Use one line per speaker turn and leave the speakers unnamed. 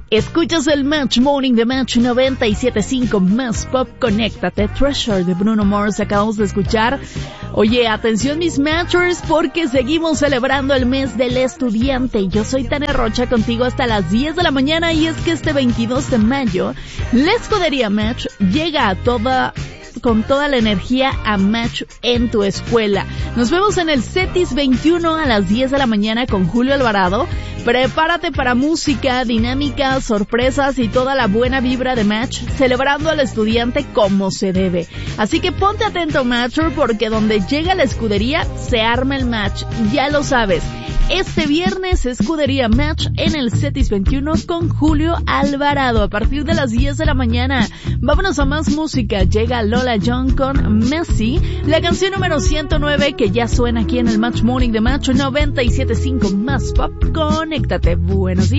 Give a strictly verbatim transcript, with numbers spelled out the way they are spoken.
Escuchas el Match Morning de Match noventa y siete punto cinco más Pop. Conéctate. Treasure de Bruno Mars acabamos de escuchar. Oye, atención mis Matchers, porque seguimos celebrando el mes del estudiante. Yo soy Tania Rocha, contigo hasta las diez de la mañana, y es que este veintidós de mayo la escudería Match llega a toda con toda la energía a Match en tu escuela. Nos vemos en el CETIS veintiuno a las diez de la mañana con Julio Alvarado. Prepárate para música, dinámicas, sorpresas y toda la buena vibra de Match, celebrando al estudiante como se debe. Así que ponte atento, Matcher, porque donde llega la escudería se arma el Match. Ya lo sabes. Este viernes, escudería Match en el CETIS veintiuno con Julio Alvarado a partir de las diez de la mañana. Vámonos a más música. Llega Lola Young con Messi, la canción número ciento nueve que ya suena aquí en el Match Morning de Match noventa y siete punto cinco más Pop. Conéctate. Buenos días.